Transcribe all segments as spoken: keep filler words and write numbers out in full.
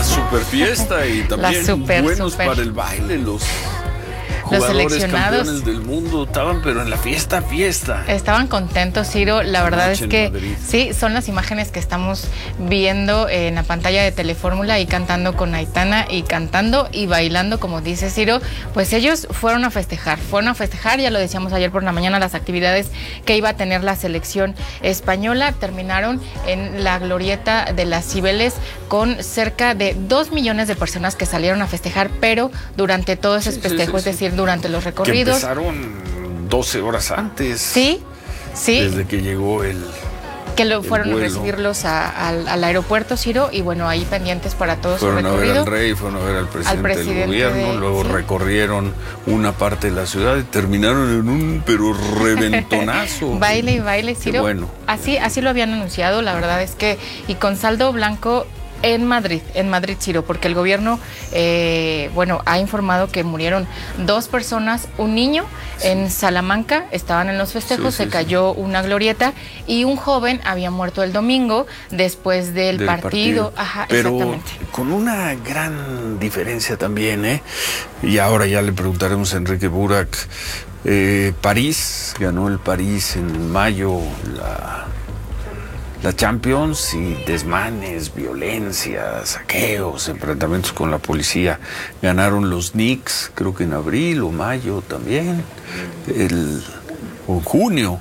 La super fiesta y también super, buenos super. para el baile, los Los jugadores seleccionados campeones del mundo estaban, pero en la fiesta, fiesta. Estaban contentos, Ciro. La verdad Noche es que en Madrid. sí, son las imágenes que estamos viendo en la pantalla de Telefórmula y cantando con Aitana y cantando y bailando, como dice Ciro. Pues ellos fueron a festejar, fueron a festejar, ya lo decíamos ayer por la mañana, las actividades que iba a tener la selección española. Terminaron en la glorieta de las Cibeles con cerca de dos millones de personas que salieron a festejar, pero durante todo ese Sí, festejo, sí, sí, es decir, sí. durante los Que recorridos. empezaron doce horas antes. Sí, sí. Desde que llegó el... Que lo fueron a vuelo. recibirlos a, al, al aeropuerto, Ciro, y bueno, ahí pendientes para todo su Fueron a ver recorrido. al rey, fueron a ver al presidente, Al presidente del gobierno, de- luego sí. recorrieron una parte de la ciudad y terminaron en un pero reventonazo. Baile y baile, Qué Ciro. bueno. Así, así lo habían anunciado, la verdad es que, y con saldo blanco en Madrid, en Madrid, Ciro, porque el gobierno, eh, bueno, ha informado que murieron dos personas, un niño en Salamanca, estaban en los festejos, Sí, se sí, cayó una glorieta y un joven había muerto el domingo después del, Del partido. Ajá, pero exactamente. con una gran diferencia también, ¿eh? Y ahora ya le preguntaremos a Enrique Burak. Eh, París, ganó el París en mayo la, la Champions y desmanes, violencia, saqueos, enfrentamientos con la policía. Ganaron los Knicks, creo que en abril o mayo también. El... En junio,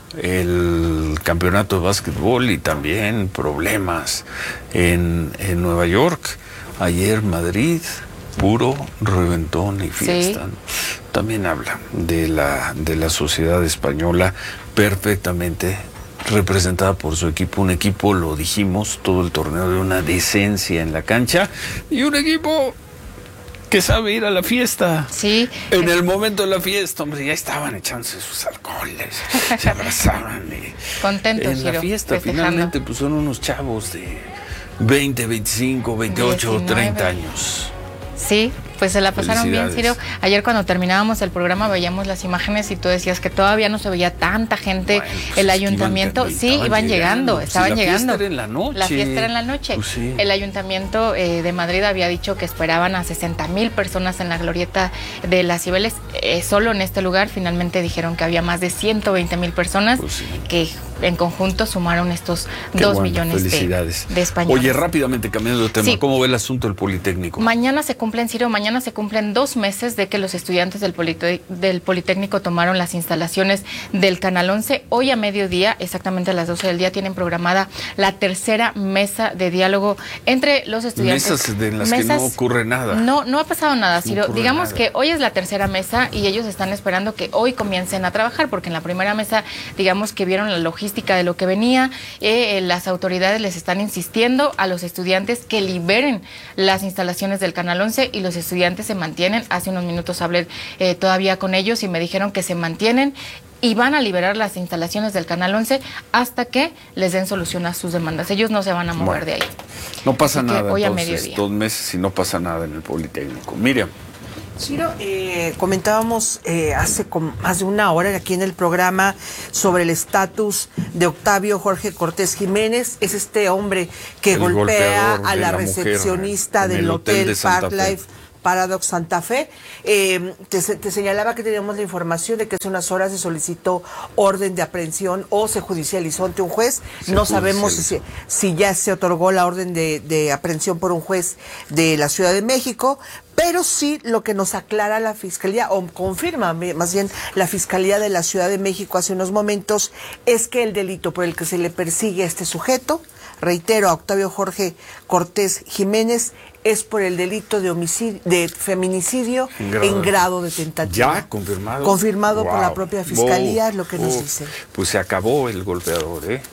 el campeonato de básquetbol y también problemas en, en Nueva York. Ayer Madrid, puro reventón y fiesta. Sí. ¿No? También habla de la, de la sociedad española perfectamente representada por su equipo. Un equipo, lo dijimos, todo el torneo de una decencia en la cancha y un equipo que sabe ir a la fiesta. Sí. En el momento de la fiesta, hombre, ya estaban echándose sus alcoholes, se abrazaban. Y Contentos, en la Ciro, fiesta, festejando. finalmente, pues son unos chavos de veinte, veinticinco, veintiocho, diecinueve. treinta años. Sí, pues se la pasaron bien, Ciro. Felicidades. Ayer cuando terminábamos el programa veíamos las imágenes y tú decías que todavía no se veía tanta gente. Bueno, pues el es que iban- ayuntamiento, sí, estaban iban llegando, llegando. Pues estaban la fiesta llegando. era en la noche. La fiesta era en la noche. Pues sí. El ayuntamiento eh, de Madrid había dicho que esperaban a sesenta mil personas en la glorieta de las Cibeles. Eh, solo en este lugar finalmente dijeron que había más de ciento veinte mil personas Pues sí. que en conjunto sumaron estos Qué dos bueno, millones de, felicidades. de españoles. Oye, rápidamente cambiando de tema, Sí. ¿cómo ve el asunto del Politécnico? Mañana se cumplen, Ciro, mañana se cumplen dos meses de que los estudiantes del, Polite- del Politécnico tomaron las instalaciones del Canal once. Hoy a mediodía, exactamente a las doce del día, tienen programada la tercera mesa de diálogo entre los estudiantes. Mesas en las que no ocurre nada. No, no ha pasado nada, No Ciro. ocurre Digamos nada. que hoy es la tercera mesa y ellos están esperando que hoy comiencen a trabajar, porque en la primera mesa, digamos que vieron la logística de lo que venía. Eh, las autoridades les están insistiendo a los estudiantes que liberen las instalaciones del Canal once y los estudiantes se mantienen. Hace unos minutos hablé eh, todavía con ellos y me dijeron que se mantienen y van a liberar las instalaciones del Canal once hasta que les den solución a sus demandas. Ellos no se van a mover Bueno, de ahí. No pasa Así que nada, hoy a entonces, mediodía. dos meses y no pasa nada en el Politécnico. Miriam. Ciro, eh, comentábamos eh, hace como más de una hora aquí en el programa sobre el estatus de Octavio Jorge Cortés Jiménez. Es este hombre que El golpea golpeador a de la, la mujer recepcionista en del el hotel hotel de Santa Fe. Park Life Paradox Santa Fe. Eh, te, te señalaba que teníamos la información de que hace unas horas se solicitó orden de aprehensión o se judicializó ante un juez. Se no sabemos si, judicializó. si ya se otorgó la orden de, de aprehensión por un juez de la Ciudad de México, pero sí lo que nos aclara la Fiscalía, o confirma más bien la Fiscalía de la Ciudad de México hace unos momentos, es que el delito por el que se le persigue a este sujeto, reitero, a Octavio Jorge Cortés Jiménez, es por el delito de homicidio, de feminicidio En grado en de- grado de tentativa. ¿Ya confirmado? Confirmado por Wow. la propia Fiscalía, es lo que nos Uf. dice. Pues se acabó el golpeador, ¿eh?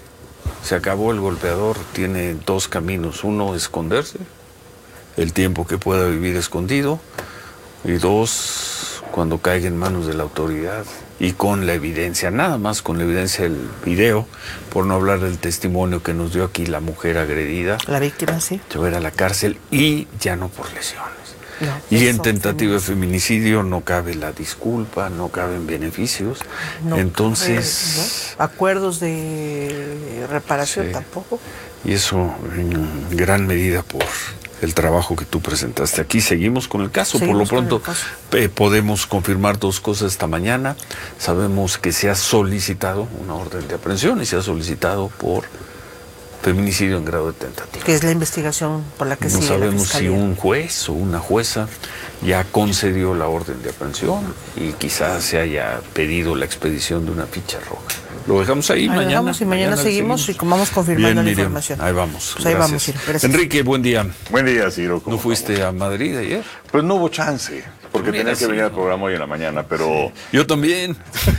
Se acabó el golpeador. Tiene dos caminos. Uno, esconderse, el tiempo que pueda vivir escondido. Y dos, cuando caiga en manos de la autoridad. Y con la evidencia, nada más con la evidencia del video, por no hablar del testimonio que nos dio aquí la mujer agredida. La víctima, sí. Se va a ir a la cárcel y ya no por lesiones. No, Y en eso, tentativa de feminicidio no cabe la disculpa, no caben beneficios. no, Entonces, ¿no? Acuerdos de reparación Sí. tampoco. y eso en gran medida por el trabajo que tú presentaste aquí. Seguimos con el caso. Seguimos Por lo pronto, eh, podemos confirmar dos cosas esta mañana. Sabemos que se ha solicitado una orden de aprehensión y se ha solicitado por feminicidio en grado de tentativa. Que es la investigación por la que No sigue la sabemos si Fiscalía. un juez o una jueza ya concedió la orden de aprehensión y quizás se haya pedido la expedición de una ficha roja. Lo dejamos ahí, Ahí mañana. dejamos y mañana, mañana seguimos, seguimos y como vamos confirmando Bien, la Miriam, información. Ahí vamos. Pues ahí gracias. vamos, Ciro, gracias. Enrique, buen día. Buen día, Ciro. ¿No fuiste a Madrid ayer? Pues no hubo chance, porque Mira, tenía que sí, venir al ¿no? programa hoy en la mañana, pero Yo también.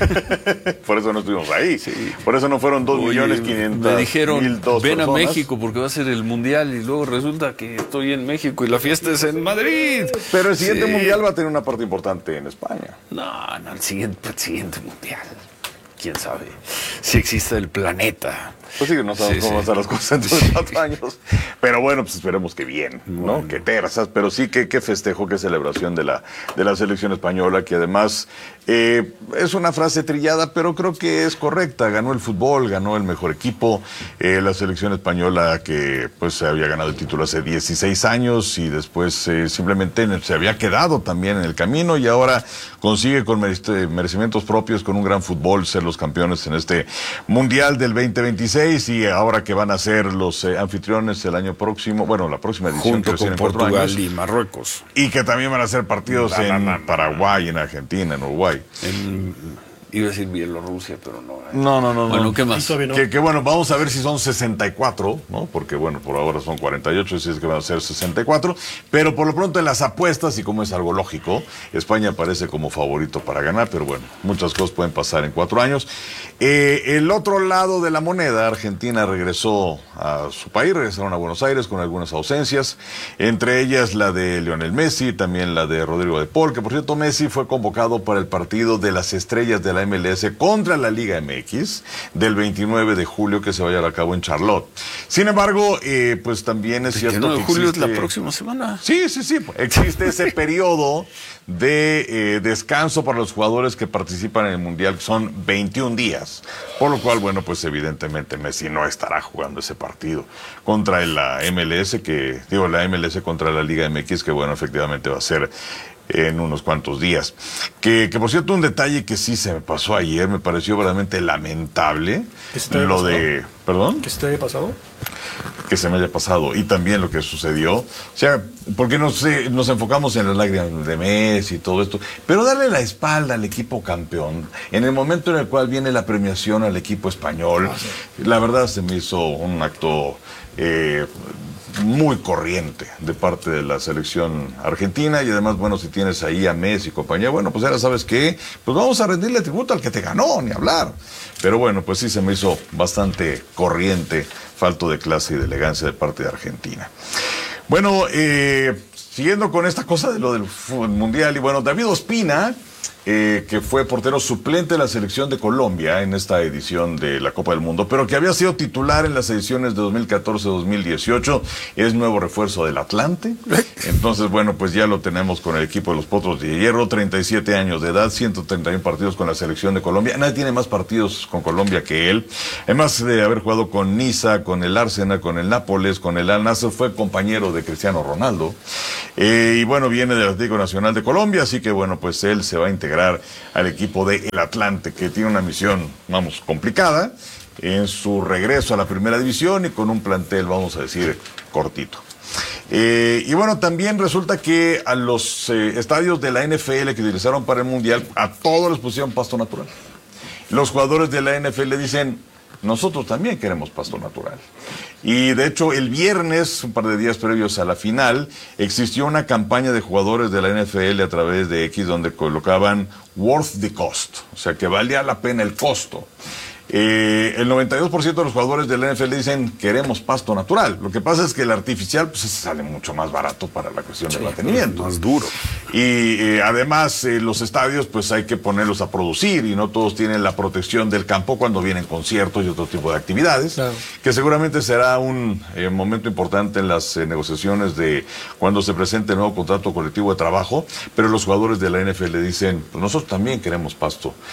por eso no estuvimos ahí. Por eso no fueron dos Oye, millones quinientos me dijeron, mil dos ven a personas. México porque va a ser el Mundial y luego resulta que estoy en México y la fiesta es en Madrid. Pero el siguiente Sí. mundial va a tener una parte importante en España. No, no, el siguiente, el siguiente Mundial. ¿Quién sabe? Si existe el planeta. Pues sí, no sabemos Sí, cómo sí. van a estar las cosas en estos Sí. cuatro años. Pero bueno, pues esperemos que bien, ¿no? Bueno. Que tersas, pero sí que, que festejo, que celebración de la, de la selección española, que además eh, es una frase trillada, pero creo que es correcta. Ganó el fútbol, ganó el mejor equipo. Eh, la selección española que pues se había ganado el título hace dieciséis años y después eh, simplemente se había quedado también en el camino y ahora consigue con merec- merecimientos propios, con un gran fútbol, ser los campeones en este Mundial del veinte veintiséis. Y ahora que van a ser los eh, anfitriones el año próximo, bueno, la próxima edición Junto que recién con en cuatro Portugal años, y Marruecos. y que también van a ser partidos No, no, en no, no, Paraguay, en Argentina, en Uruguay. En, iba a decir Bielorrusia, pero no. ¿eh? No, no, no. Bueno, no. ¿qué más? Que, que bueno, vamos a ver si son sesenta y cuatro, ¿no? Porque bueno, por ahora son cuarenta y ocho, así es que van a ser sesenta y cuatro. Pero por lo pronto en las apuestas, y como es algo lógico, España aparece como favorito para ganar, pero bueno, muchas cosas pueden pasar en cuatro años. Eh, el otro lado de la moneda, Argentina regresó a su país, regresaron a Buenos Aires con algunas ausencias, entre ellas la de Lionel Messi, también la de Rodrigo de Paul, que por cierto Messi fue convocado para el partido de las estrellas de la M L S contra la Liga M X del veintinueve de julio que se va a llevar a cabo en Charlotte. Sin embargo, eh, pues también es cierto veintinueve que de julio es la existe- próxima semana. Sí, sí, sí. Existe ese periodo de eh, descanso para los jugadores que participan en el Mundial, que son veintiún días. Por lo cual, bueno, pues evidentemente Messi no estará jugando ese partido contra la M L S, que digo, la M L S contra la Liga M X, que bueno, efectivamente va a ser en unos cuantos días. Que, que por cierto, un detalle que sí se me pasó ayer, me pareció verdaderamente lamentable. ¿Que se te haya Lo pasado? de... ¿Perdón? ¿Qué se te haya pasado? Que se me haya pasado y también lo que sucedió, o sea, porque nos, eh, nos enfocamos en las lágrimas de Messi y todo esto, pero darle la espalda al equipo campeón en el momento en el cual viene la premiación al equipo español, Ah, sí. la verdad se me hizo un acto eh, muy corriente de parte de la selección argentina y además, bueno, si tienes ahí a Messi y compañía, bueno, pues ahora sabes qué, pues vamos a rendirle tributo al que te ganó, ni hablar. Pero bueno, pues sí se me hizo bastante corriente, falto de clase y de elegancia de parte de Argentina. Bueno, eh, siguiendo con esta cosa de lo del fútbol mundial, y bueno, David Ospina, eh, que fue portero suplente de la selección de Colombia en esta edición de la Copa del Mundo, pero que había sido titular en las ediciones de dos mil catorce dos mil dieciocho, es nuevo refuerzo del Atlante. Entonces, bueno, pues ya lo tenemos con el equipo de los Potros de Hierro, treinta y siete años de edad, ciento treinta y uno partidos con la selección de Colombia. Nadie tiene más partidos con Colombia que él. Además de haber jugado con Niza, con el Arsenal, con el Nápoles, con el Al Nassr, fue compañero de Cristiano Ronaldo. Eh, y bueno, viene del Atlético Nacional de Colombia, así que bueno, pues él se va a integrar al equipo de El Atlante, que tiene una misión, vamos, complicada, en su regreso a la primera división y con un plantel, vamos a decir, cortito. Eh, y bueno, también resulta que a los eh, estadios de la N F L que utilizaron para el Mundial, a todos les pusieron pasto natural. Los jugadores de la N F L dicen, nosotros también queremos pasto natural. Y de hecho, el viernes, un par de días previos a la final, existió una campaña de jugadores de la N F L a través de X donde colocaban worth the cost, o sea, que valía la pena el costo. Eh, el noventa y dos por ciento de los jugadores de la N F L dicen queremos pasto natural. Lo que pasa es que el artificial pues sale mucho más barato para la cuestión Sí, de mantenimiento. más duro. Y eh, además eh, los estadios pues hay que ponerlos a producir y no todos tienen la protección del campo cuando vienen conciertos y otro tipo de actividades. Claro. Que seguramente será un eh, momento importante en las eh, negociaciones de cuando se presente el nuevo contrato colectivo de trabajo. Pero los jugadores de la N F L dicen, pues nosotros también queremos pasto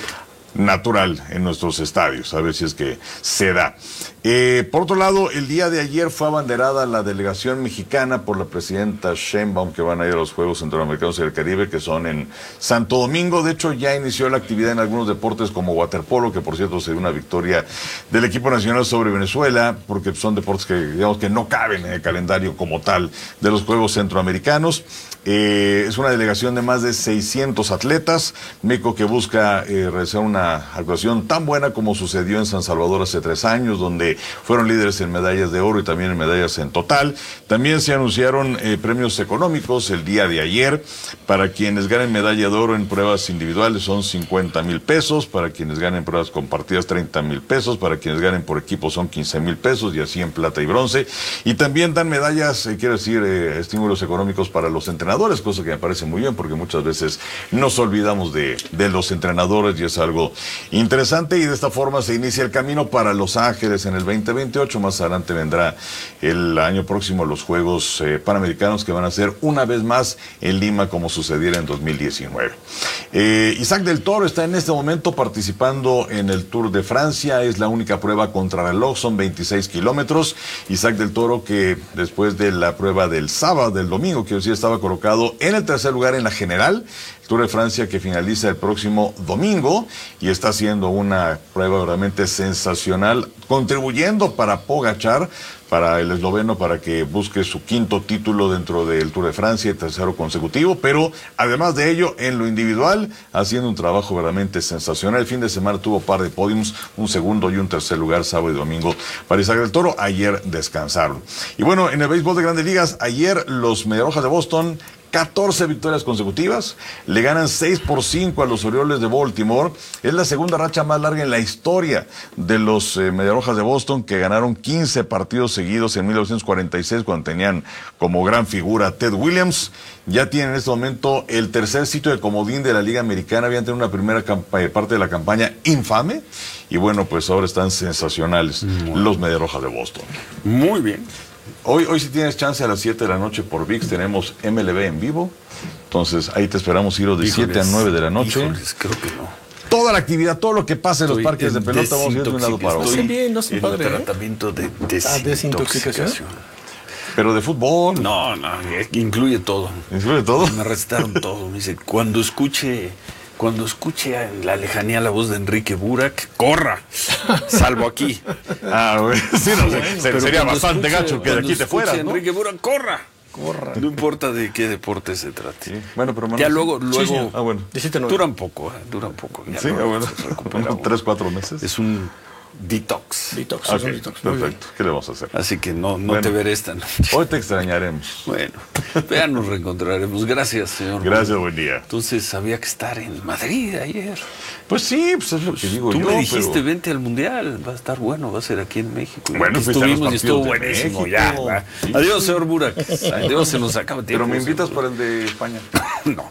natural en nuestros estadios, a ver si es que se da. Eh, por otro lado, el día de ayer fue abanderada la delegación mexicana por la presidenta Sheinbaum, que van a ir a los Juegos Centroamericanos y del Caribe, que son en Santo Domingo. De hecho, ya inició la actividad en algunos deportes como waterpolo, que por cierto se dio una victoria del equipo nacional sobre Venezuela, porque son deportes que, digamos, que no caben en el calendario como tal de los Juegos Centroamericanos. Eh, es una delegación de más de seiscientos atletas, México que busca eh, realizar una actuación tan buena como sucedió en San Salvador hace tres años, donde fueron líderes en medallas de oro y también en medallas en total. También se anunciaron eh, premios económicos el día de ayer. Para quienes ganen medalla de oro en pruebas individuales son cincuenta mil pesos, para quienes ganen pruebas compartidas treinta mil pesos, para quienes ganen por equipo son quince mil pesos y así en plata y bronce. Y también dan medallas, eh, quiero decir, eh, estímulos económicos para los entrenadores, cosa que me parece muy bien porque muchas veces nos olvidamos de, de los entrenadores y es algo interesante, y de esta forma se inicia el camino para Los Ángeles en el veinte veintiocho. Más adelante vendrá el año próximo los Juegos eh, Panamericanos, que van a ser una vez más en Lima como sucediera en dos mil diecinueve. Eh, Isaac del Toro está en este momento participando en el Tour de Francia, es la única prueba contrarreloj, son veintiséis kilómetros. Isaac del Toro, que después de la prueba del sábado, del domingo, quiero decir, estaba colocado en el tercer lugar en la general, el Tour de Francia que finaliza el próximo domingo, y está haciendo una prueba realmente sensacional, contribuyendo para Pogačar, para el esloveno, para que busque su quinto título dentro del Tour de Francia y tercero consecutivo, pero además de ello, en lo individual, haciendo un trabajo verdaderamente sensacional. El fin de semana tuvo par de podiums, un segundo y un tercer lugar, sábado y domingo para Isaac del Toro. Ayer descansaron. Y bueno, en el béisbol de Grandes Ligas, ayer los Mediarrojas de Boston, catorce victorias consecutivas, le ganan seis por cinco a los Orioles de Baltimore. Es la segunda racha más larga en la historia de los eh, Mediarrojas de Boston, que ganaron quince partidos seguidos en mil novecientos cuarenta y seis, cuando tenían como gran figura a Ted Williams. Ya tienen en este momento el tercer sitio de comodín de la Liga Americana. Habían tenido una primera parte de la campaña infame, y bueno, pues ahora están sensacionales los Mediarrojas de Boston. Muy bien. Hoy, hoy si tienes chance a las siete de la noche por V I X tenemos M L B en vivo, entonces ahí te esperamos, ir de siete a nueve de la noche. Híjoles, creo que no. Toda la actividad, todo lo que pasa en los Estoy parques de en pelota, vamos a ir de un lado para otro. Estoy bien, no sé, en padre, ¿eh? tratamiento de Ah, desintoxicación. desintoxicación. Pero de fútbol. No, no, incluye todo. ¿Incluye todo? Me recetaron todo. Me dice, cuando escuche... Cuando escuche en la lejanía la voz de Enrique Burak, corra, salvo aquí. Ah, bueno, sí, no, Bueno, se, sería bastante escuche, gacho que de aquí te fueras, ¿no? Enrique Burak, corra. Corra. No importa de qué deporte se trate. Sí. Bueno, pero ya luego, luego Sí, ah, bueno. duran poco, ¿eh? duran poco. Ya Sí, luego ah, bueno. se recupera Unos uno. tres, cuatro meses. Es un detox. Detox, Ok, es un detox. Muy bien. perfecto. ¿Qué le vamos a hacer? Así que no, no Bueno. te veré esta noche. Hoy te extrañaremos. Bueno, ya nos reencontraremos. Gracias, señor. Gracias, buen día. Entonces había que estar en Madrid ayer. Pues sí, pues es lo que digo Tú yo. me dijiste, pero- vente al Mundial, va a estar bueno, va a ser aquí en México. Y Bueno, aquí fuiste a los estuvimos y estuvo partidos de buenísimo. México. Ya, va. Sí. Adiós, señor Burak. Adiós, se nos acaba el tiempo. Pero me invitas señor. para el de España. No.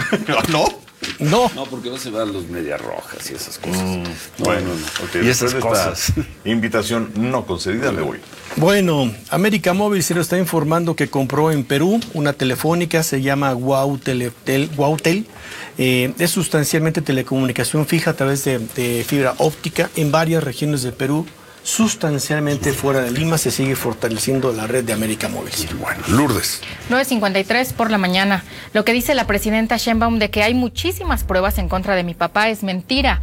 ¿No? No. No, porque vas a llevar los medias rojas y esas cosas. no, Bueno, no, no. ok, Y después esas de cosas. esta invitación no concedida, me voy. Bueno, América Móvil se lo está informando que compró en Perú una telefónica, se llama Guau Teletel, Guautel. Eh, es sustancialmente telecomunicación fija a través de, de fibra óptica en varias regiones de Perú. Sustancialmente fuera de Lima se sigue fortaleciendo la red de América Móvil. Bueno, Lourdes. nueve cincuenta y tres por la mañana. Lo que dice la presidenta Sheinbaum de que hay muchísimas pruebas en contra de mi papá es mentira.